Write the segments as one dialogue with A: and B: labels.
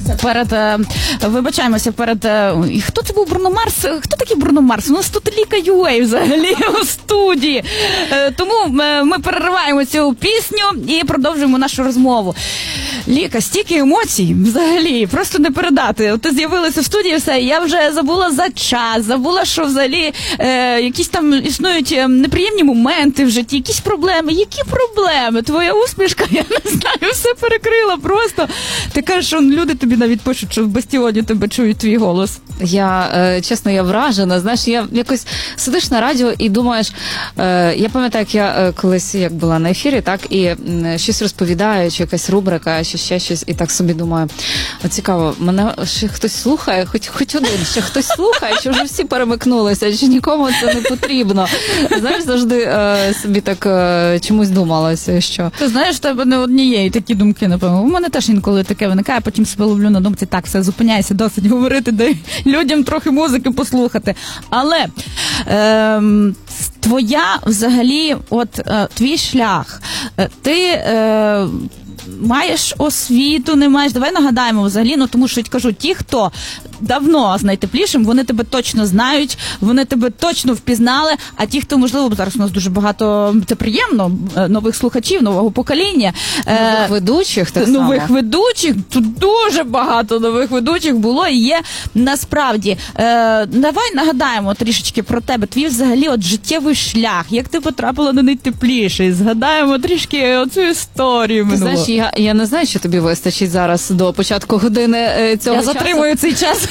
A: Вибачаємося перед... Хто це був Бруно Марс? Хто такий Бруно Марс? У нас тут Ліка Юей взагалі у студії. Тому ми перериваємо цю пісню і продовжуємо нашу розмову. Ліка, стільки емоцій взагалі, просто не передати. От ти з'явилася в студії, все, я вже забула за час, забула, що взагалі якісь там існують неприємні моменти в житті, якісь проблеми. Які проблеми? Твоя усмішка, я не знаю, все перекрила просто. Ти кажеш, що люди тобі навіть пишуть, що в Бастіоні тебе чують твій голос.
B: Чесно, я вражена. Знаєш, я якось сидиш на радіо і думаєш, я пам'ятаю, як я колись як була на ефірі, так, і щось розповідаю, чи якась рубрика, чи ще щось, і так собі думаю, цікаво, мене ще хтось слухає, хоч один, ще хтось слухає, чи вже всі перемикнулися, чи нікому це не потрібно. Знаєш, завжди собі так чомусь думалося, що...
A: Ти знаєш, в тебе не однієї такі думки, напевно. У мене теж інколи таке виникає, потім себе ловлю на думці, так, все, зупиняйся, досить говорити, дай людям трохи музики послухати. Але твоя, взагалі, твій шлях, ти... маєш освіту, не маєш. Давай нагадаємо взагалі, тому що, кажу, ті, хто давно з найтеплішим, вони тебе точно знають, вони тебе точно впізнали, а ті, хто, можливо, зараз у нас дуже багато, це приємно, нових слухачів, нового покоління.
B: Нових ведучих, так само.
A: Нових ведучих, тут дуже багато нових ведучих було і є насправді. Давай нагадаємо трішечки про тебе, твій взагалі життєвий шлях, як ти потрапила на найтепліший, згадаємо трішки оцю історію минулого.
B: Ти знаєш, я не знаю, що тобі вистачить зараз до початку години цього часу.
A: Я затримую цей час.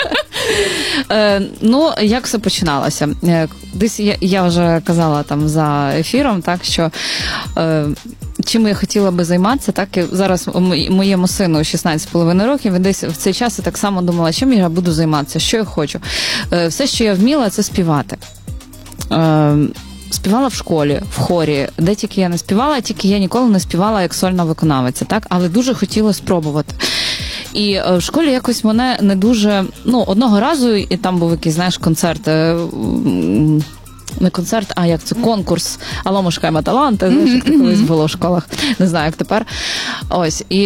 B: Як все починалося? Десь я вже казала там за ефіром, так, що чим я хотіла би займатися, так, і зараз моєму сину 16,5 років, і десь в цей час я так само думала, чим я буду займатися, що я хочу. Все, що я вміла, це співати. Співала в школі, в хорі, де тільки я не співала, тільки я ніколи не співала як сольна виконавиця, так, але дуже хотіла спробувати. І в школі якось мене не дуже, одного разу, і там був якийсь, знаєш, концерт, не концерт, а як це, конкурс «Алло, ми шукаємо таланти», знаєш, як це колись було в школах, не знаю, як тепер. Ось, і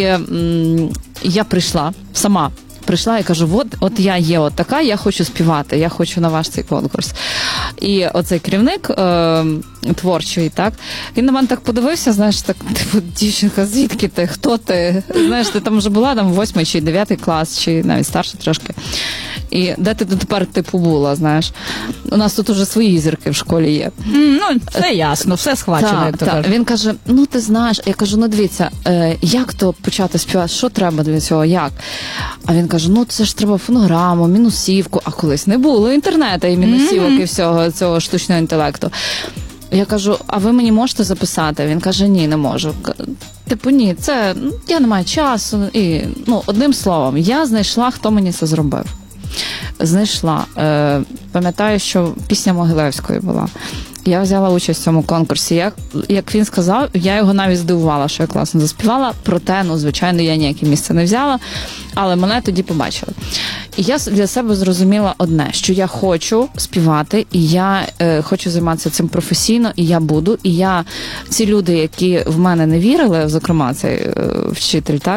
B: я сама прийшла і кажу, от я є така, я хочу співати, я хочу на ваш цей конкурс. І оцей керівник творчий, так, він на мене так подивився, знаєш, так, типу, дівчинка, звідки ти, хто ти? Знаєш, ти там вже була, 8 чи 9 клас, чи навіть старша трошки. І де ти тепер, була, знаєш? У нас тут уже свої зірки в школі є.
A: Все ясно, все схвачено, як то кажуть.
B: Він каже, ти знаєш, я кажу, дивіться, як то почати співати, що треба для цього, як? А він каже, це ж треба фонограму, мінусівку, а колись не було інтернету і мінусівок і всього цього штучного інтелекту. Я кажу, а ви мені можете записати? Він каже, ні, не можу. Ні, це, я не маю часу. І, одним словом, я знайшла, хто мені це зробив. Знайшла. Пам'ятаю, що пісня Могилевської була. Я взяла участь в цьому конкурсі. Як він сказав, я його навіть здивувала, що я класно заспівала. Проте, звичайно, я ніяке місце не взяла, але мене тоді побачили. І я для себе зрозуміла одне, що я хочу співати, і я хочу займатися цим професійно, і я буду. І ці люди, які в мене не вірили, зокрема цей вчитель, так,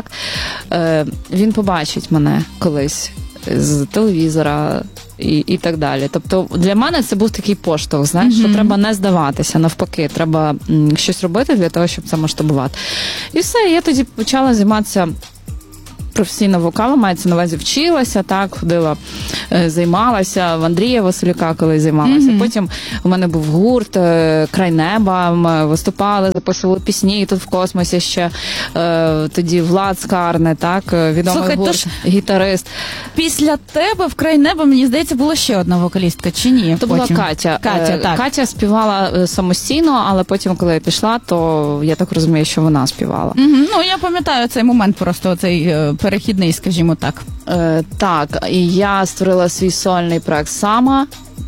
B: він побачить мене колись з телевізора і так далі. Тобто для мене це був такий поштовх, знаєш, що треба не здаватися, навпаки, треба щось робити для того, щоб це масштабувати. І все, я тоді почала займатися професійно вокалом, мається на увазі, вчилася, так, ходила, займалася, в Андрія Василюка колись займалася. Потім у мене був гурт «Край неба», ми виступали, записували пісні, і тут в космосі ще тоді Влад Скарне, так, відомий гурт, гітарист.
A: Після тебе в «Край неба», мені здається, була ще одна вокалістка, чи ні?
B: То була Катя.
A: Так.
B: Катя співала самостійно, але потім, коли я пішла, то я так розумію, що вона співала.
A: Я пам'ятаю цей момент, просто цей перехідний, скажімо так.
B: Так, і я створила свій сольний проект сама,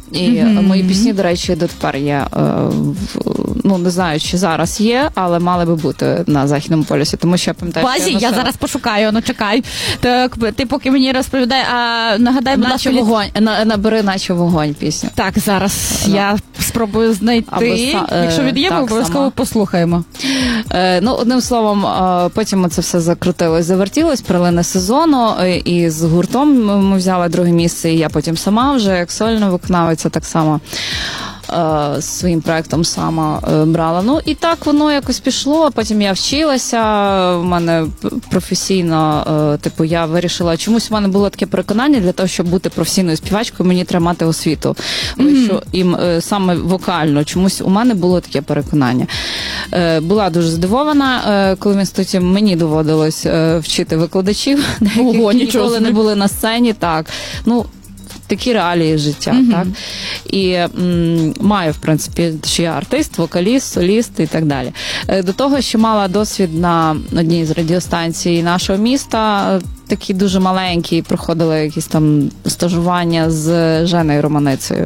B: І мої пісні, до речі, дотепер є, не знаю, чи зараз є, але мали би бути на Західному полюсі, тому що я пам'ятаю,
A: Базі, я зараз пошукаю, чекай. Так, ти поки мені розповідай, а нагадай, будь ласка,
B: вогонь, набери «Наче вогонь» пісню.
A: Так, зараз я спробую знайти. Якщо від'ємо, обов'язково послухаємо.
B: Одним словом, потім це все закрутилось, завертілось, прилини сезону, і з гуртом ми взяли друге місце, і я потім сама вже, як сольна виконавиця, так само своїм проєктом сама брала. І так воно якось пішло, потім я вчилася, в мене професійно, я вирішила, чомусь в мене було таке переконання, для того, щоб бути професійною співачкою, мені треба мати освіту. Що саме вокально, чомусь у мене було таке переконання. Була дуже здивована, коли в інституті мені доводилось вчити викладачів, які ніколи не були на сцені, так. Такі реалії життя, так? І маю, в принципі, що я артист, вокаліст, соліст і так далі. До того, що мала досвід на одній з радіостанцій нашого міста, такі дуже маленькі, проходили якісь там стажування з Женою Романицею.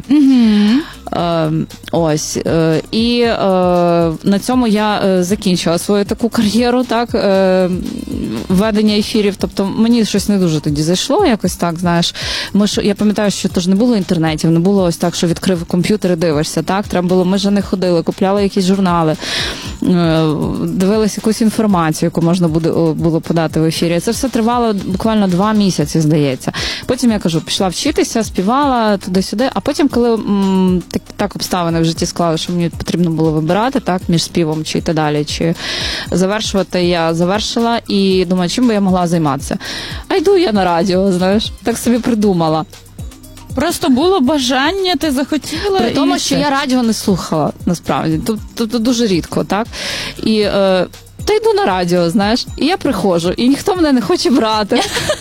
B: І на цьому я закінчила свою таку кар'єру, так, ведення ефірів, тобто мені щось не дуже тоді зайшло, якось так, знаєш. Я пам'ятаю, що тож не було інтернетів, не було ось так, що відкрив комп'ютер і дивишся, так, треба було, ми ж не ходили, купляли якісь журнали, дивилися якусь інформацію, яку можна було подати в ефірі. Це все тривало буквально 2 місяці, здається. Потім, я кажу, пішла вчитися, співала туди-сюди, а потім, коли так обставини в житті склали, що мені потрібно було вибирати, так, між співом чи йти далі, чи завершувати, я завершила і думаю, чим би я могла займатися. А йду я на радіо, знаєш, так собі придумала.
A: Просто було бажання, ти захотіла.
B: При тому, що я радіо не слухала, насправді. Тобто дуже рідко, так? І та йду на радіо, знаєш, і я приходжу, і ніхто мене не хоче брати.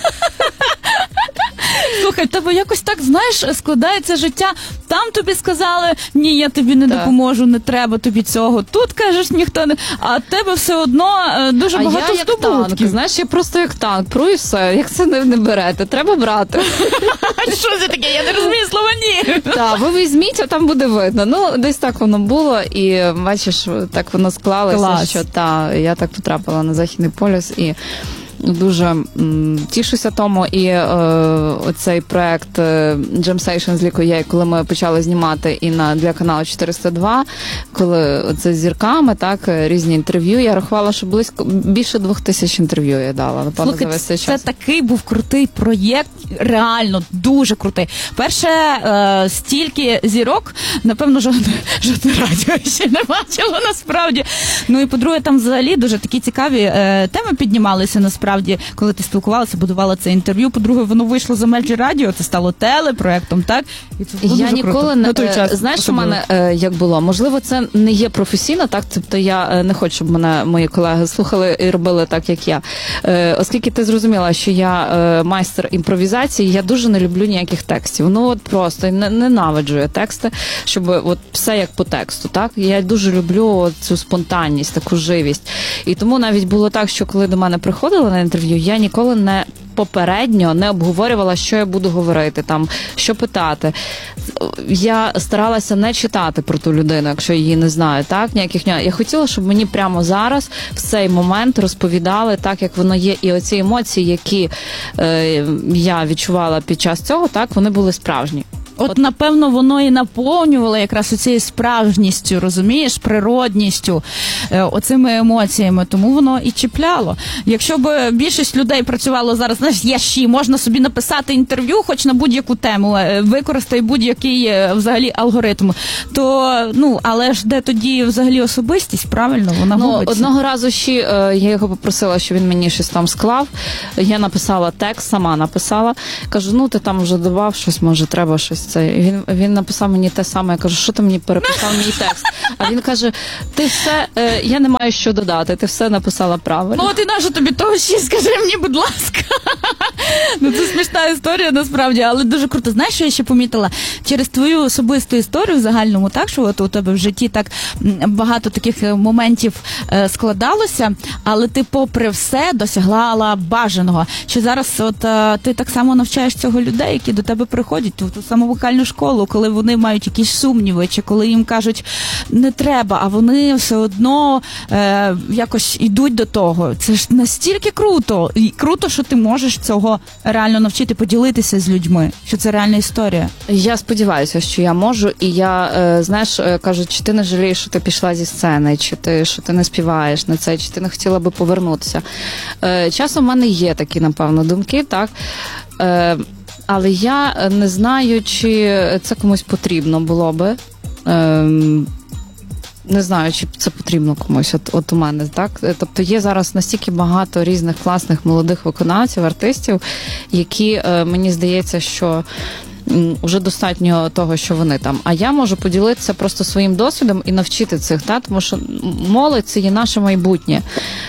A: Слухай, тебе якось так, знаєш, складається життя. Там тобі сказали, ні, я тобі не допоможу, не треба тобі цього. Тут, кажеш, ніхто не... А тебе все одно дуже багато здобутків.
B: Знаєш, я просто як танк, пру і все. Як це не берете? Треба брати.
A: Що це таке? Я не розумію слова ні.
B: Так, ви візьміть, а там буде видно. Десь так воно було, і бачиш, так воно склалося, що я так потрапила на Західний полюс, і дуже тішуся тому, і оцей проект Jam Session з Лікою, коли ми почали знімати і для каналу 402, коли це з зірками, так, різні інтерв'ю, я рахувала, що більше 2000 інтерв'ю я дала, напевно, за весь цей час.
A: Це такий був крутий проєкт, реально дуже крутий. Перше, стільки зірок, напевно, жодне радіо ще не бачило, насправді. І по-друге, там взагалі дуже такі цікаві теми піднімалися, насправді, коли ти спілкувалася, будувала це інтерв'ю. По-друге, воно вийшло за межі радіо, це стало телепроектом, так? І це було
B: я
A: дуже
B: ніколи
A: круто.
B: не... Знаєш, у мене як було? Можливо, це не є професійно, так? Тобто я не хочу, щоб мене мої колеги слухали і робили так, як я. Оскільки ти зрозуміла, що я майстер імпровізації, я дуже не люблю ніяких текстів. Просто ненавиджу я тексти, щоб все як по тексту, так? Я дуже люблю цю спонтанність, таку живість. І тому навіть було так, що коли до мене приходили на інтерв'ю, я ніколи не попередньо не обговорювала, що я буду говорити, там, що питати. Я старалася не читати про ту людину, якщо її не знаю, так, ніяких нюансів. Я хотіла, щоб мені прямо зараз, в цей момент розповідали так, як воно є, і оці емоції, які я відчувала під час цього, так, вони були справжні.
A: От, напевно, воно і наповнювало якраз оцією справжністю, розумієш, природністю, оцими емоціями, тому воно і чіпляло. Якщо б більшість людей працювало зараз, знаєш, можна собі написати інтерв'ю, хоч на будь-яку тему, використай будь-який взагалі алгоритм, то, але ж де тоді взагалі особистість, правильно, вона губиться.
B: Одного разу ще я його попросила, що він мені щось там склав, я написала текст, сама написала, кажу, ти там вже додав щось, може, треба щось. Він написав мені те саме, я кажу, що ти мені переписав мій текст? А він каже, ти все, я не маю що додати, ти все написала правильно.
A: От і нащо тобі того ще, скажи мені, будь ласка. Ну, це смішна історія, насправді, але дуже круто. Знаєш, що я ще помітила? Через твою особисту історію в загальному, так, що от у тебе в житті так багато таких моментів складалося, але ти попри все досягла бажаного. Що зараз от ти так само навчаєш цього людей, які до тебе приходять в ту саму вокальну школу, коли вони мають якісь сумніви, чи коли їм кажуть, не треба, а вони все одно якось йдуть до того. Це ж настільки круто. І круто, що ти можеш цього реально навчити, поділитися з людьми, що це реальна історія.
B: Я сподіваюся, що я можу, і я, знаєш, кажуть, чи ти не жалієш, що ти пішла зі сцени, що ти не співаєш на це, чи ти не хотіла би повернутися. Часом в мене є такі, напевно, думки, так, але я не знаю, чи це комусь потрібно було би. Не знаю, чи це потрібно комусь, от у мене, так? Тобто є зараз настільки багато різних класних молодих виконавців, артистів, які, мені здається, що вже достатньо того, що вони там. А я можу поділитися просто своїм досвідом і навчити цих, так? Тому що молодь – це є наше майбутнє.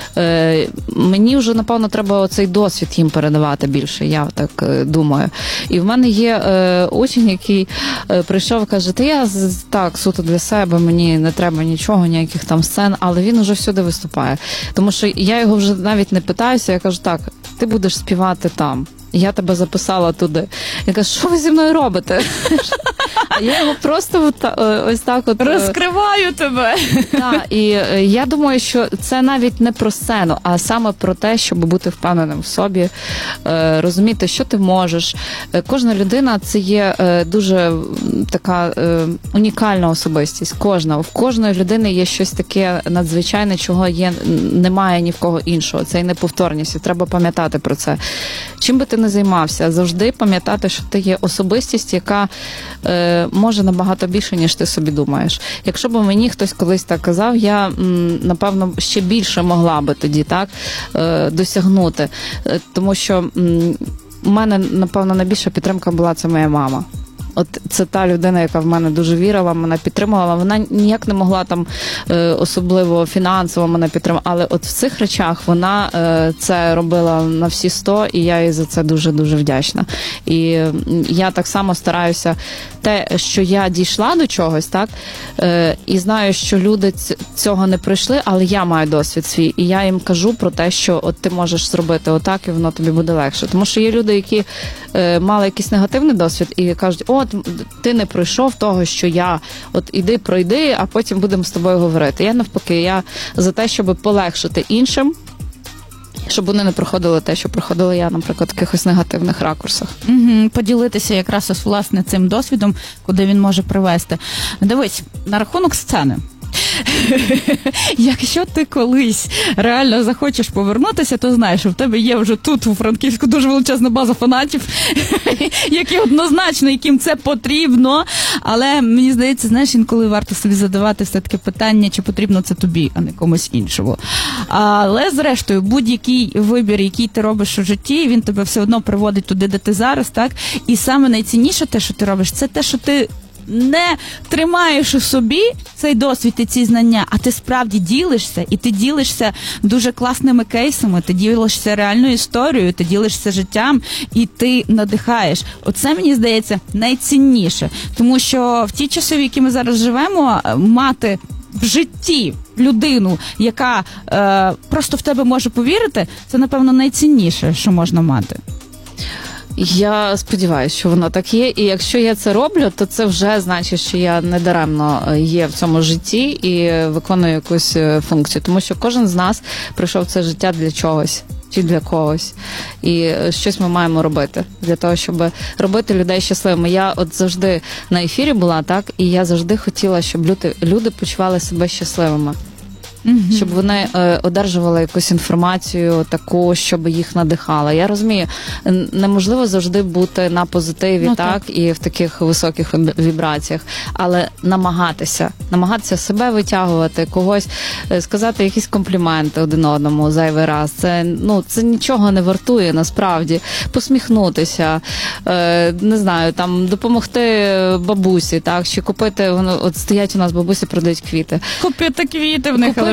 B: Мені вже, напевно, треба оцей досвід їм передавати більше, я так думаю. І в мене є учень, який прийшов і каже, та я так, суто для себе, мені не треба нічого, ніяких там сцен, але він уже всюди виступає. Тому що я його вже навіть не питаюся, я кажу, так, ти будеш співати там. Я тебе записала туди. Я кажу, що ви зі мною робите? А я його просто ось так от...
A: Розкриваю тебе.
B: Так, і я думаю, що це навіть не про сцену, а саме про те, щоб бути впевненим в собі, розуміти, що ти можеш. Кожна людина – це є дуже така унікальна особистість. В кожної людини є щось таке надзвичайне, чого немає ні в кого іншого. Це і неповторність, і треба пам'ятати про це. Чим би ти не займався, завжди пам'ятати, що ти є особистість, яка може набагато більше, ніж ти собі думаєш. Якщо б мені хтось колись так казав, я, напевно, ще більше могла би тоді так досягнути. Тому що у мене, напевно, найбільша підтримка була це моя мама. От це та людина, яка в мене дуже вірила, мене підтримувала. Вона ніяк не могла там особливо фінансово мене підтримати, але от в цих речах вона це робила на всі 100, і я їй за це дуже-дуже вдячна. І я так само стараюся те, що я дійшла до чогось, так, і знаю, що люди цього не пройшли, але я маю досвід свій, і я їм кажу про те, що от ти можеш зробити отак, і воно тобі буде легше. Тому що є люди, які мали якийсь негативний досвід і кажуть, от ти не пройшов того, що я, от іди пройди, а потім будемо з тобою говорити. Я навпаки, я за те, щоб полегшити іншим, щоб вони не проходили те, що проходила я, наприклад, в якихось негативних ракурсах.
A: Поділитися якраз ось, власне, цим досвідом, куди він може привести. Дивись, на рахунок сцени. Якщо ти колись реально захочеш повернутися, то знаєш, що в тебе є вже тут у Франківську дуже величезна база фанатів, які однозначно, яким це потрібно. Але мені здається, знаєш, інколи варто собі задавати все-таки питання, чи потрібно це тобі, а не комусь іншому. Але зрештою, будь-який вибір, який ти робиш у житті, він тебе все одно приводить туди, де ти зараз, так? І саме найцінніше те, що ти робиш, це те, що ти не тримаєш у собі цей досвід і ці знання, а ти справді ділишся, і ти ділишся дуже класними кейсами, ти ділишся реальною історією, ти ділишся життям, і ти надихаєш. Оце, мені здається, найцінніше. Тому що в ті часи, в які ми зараз живемо, мати в житті людину, яка просто в тебе може повірити, це, напевно, найцінніше, що можна мати.
B: Я сподіваюся, що воно так є, і якщо я це роблю, то це вже значить, що я недаремно є в цьому житті і виконую якусь функцію, тому що кожен з нас прийшов в це життя для чогось чи для когось, і щось ми маємо робити для того, щоб робити людей щасливими. Я от завжди на ефірі була, так, і я завжди хотіла, щоб люди почували себе щасливими. Щоб вони одержували якусь інформацію таку, щоб їх надихала. Я розумію, неможливо завжди бути на позитиві, так, і в таких високих вібраціях, але намагатися себе витягувати, когось, сказати якісь компліменти один одному зайвий раз. Це нічого не вартує насправді. Посміхнутися, не знаю, там допомогти бабусі, так, чи купити, от стоять у нас бабусі, продають квіти.
A: Купити квіти в них.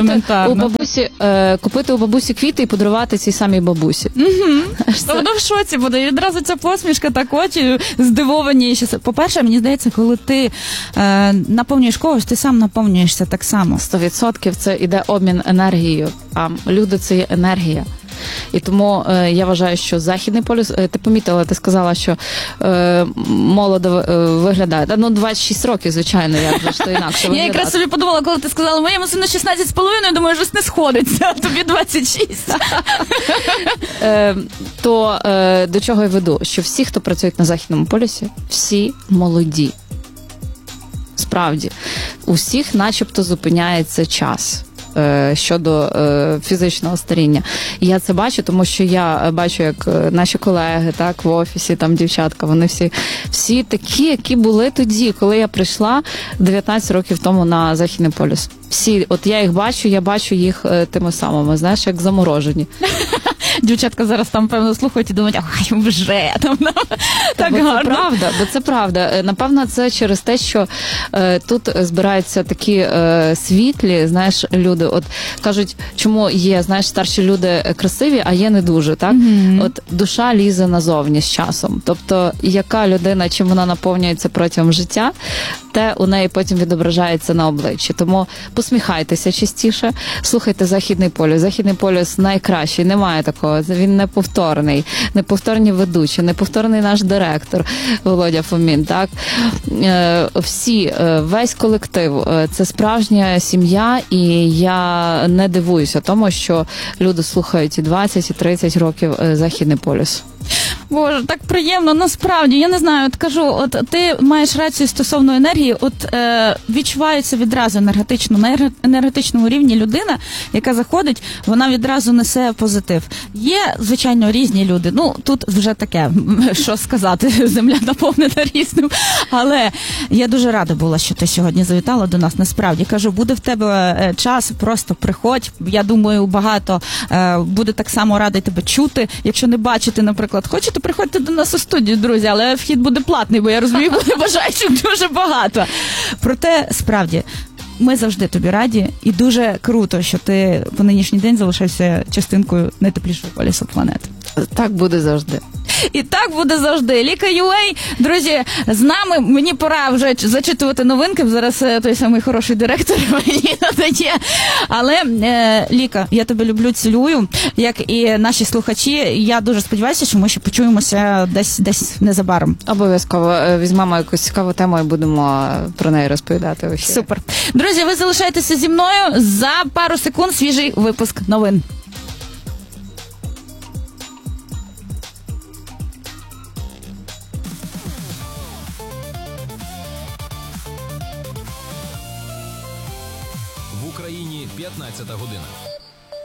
A: елементарно.
B: Купити у бабусі квіти і подарувати цій самій бабусі.
A: Воно в шоці буде. І відразу ця посмішка, так очі здивовані. По-перше, мені здається, коли ти наповнюєш когось, ти сам наповнюєшся так само.
B: 100% це іде обмін енергією, а люди – це є енергія. І тому я вважаю, що Західний полюс, ти помітила, ти сказала, що молодо виглядає. 26 років, звичайно, як же ж то інакше виглядати.
A: Я якраз собі подумала, коли ти сказала, моєму сину 16,5, думаю, щось не сходиться, а тобі 26.
B: То до чого я веду? Що всі, хто працюють на Західному полюсі, всі молоді. Справді. У всіх начебто зупиняється час щодо фізичного старіння. І я це бачу, тому що я бачу, як наші колеги, так, в офісі, там дівчатка, вони всі такі, які були тоді, коли я прийшла 19 років тому на Західний полюс. Всі, от я їх бачу, я бачу їх тими самими, знаєш, як заморожені.
A: Дівчатка зараз там, певно, слухають і думають, ай, вже, там, так гарно.
B: Бо це правда. Напевно, це через те, що тут збираються такі світлі, знаєш, люди. От кажуть, чому є, знаєш, старші люди красиві, а є не дуже, так? Mm-hmm. От душа лізе назовні з часом. Тобто, яка людина, чим вона наповнюється протягом життя, те у неї потім відображається на обличчі. Тому посміхайтеся частіше, слухайте Західний полюс. Західний полюс найкращий, немає такого. Він неповторний, неповторні ведучі, неповторний наш директор Володя Фомін, так? Всі, весь колектив, це справжня сім'я, і я не дивуюся тому, що люди слухають і 20, і 30 років Західний полюс.
A: Боже, так приємно, насправді, я не знаю, от кажу, от ти маєш рацію стосовно енергії, от відчувається відразу на енергетичному рівні людина, яка заходить, вона відразу несе позитив. Є, звичайно, різні люди, ну, тут вже таке, що сказати, земля наповнена різним, але я дуже рада була, що ти сьогодні завітала до нас, насправді, кажу, буде в тебе час, просто приходь, я думаю, багато буде так само радий тебе чути, якщо не бачити, наприклад, хочете, приходьте до нас у студію, друзі, але вхід буде платний, бо я розумію, буде бажаючих дуже багато. Проте, справді, ми завжди тобі раді, і дуже круто, що ти по нинішній день залишаєшся частинкою найтеплішого полюсу планети.
B: Так буде завжди.
A: І так буде завжди. Ліка.ua, друзі, з нами, мені пора вже зачитувати новинки, зараз той самий хороший директор мені надає. Але, Ліка, я тебе люблю, цілую, як і наші слухачі. Я дуже сподіваюся, що ми ще почуємося десь незабаром.
B: Обов'язково візьмемо якусь цікаву тему і будемо про неї розповідати.
A: Супер. Друзі, ви залишайтеся зі мною. За пару секунд свіжий випуск новин.
C: В Україні 15 година.